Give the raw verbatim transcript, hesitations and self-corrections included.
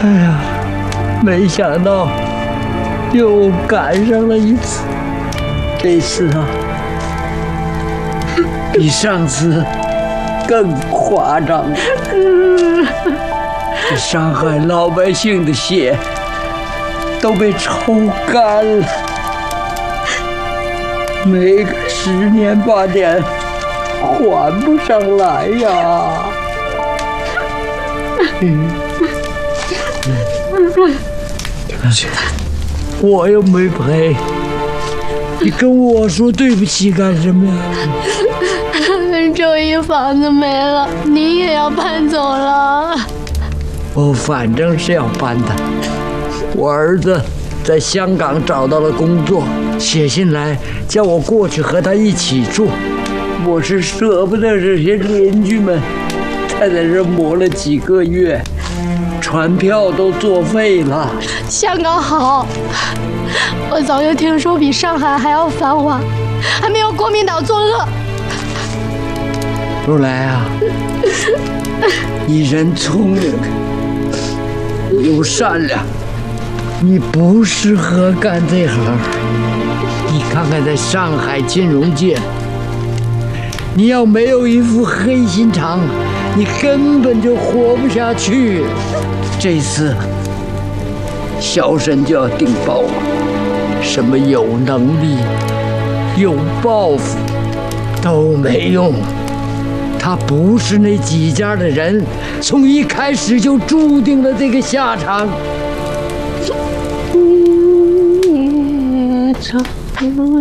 哎呀，没想到又赶上了一次，这次啊，比上次更夸张。这上海老百姓的血都被抽干了，没个十年八年还不上来呀！嗯， 对不起， 我又没赔，你跟我说对不起干什么呀？ 周一房子没了，你也要搬走了。 我反正是要搬的。我儿子在香港找到了工作，写信来叫我过去和他一起住。我是舍不得这些邻居们，才在这磨了几个月，船票都作废了。 香港好，我早就听说比上海还要繁华，还没有国民党作恶。 如来啊，你人聪明，又善良，你不适合干这行。你看看在上海金融界，你要没有一副黑心肠，你根本就活不下去。这次小沈就要顶包，什么有能力、有抱负都没用。他不是那几家的人，从一开始就注定了这个下场。 一场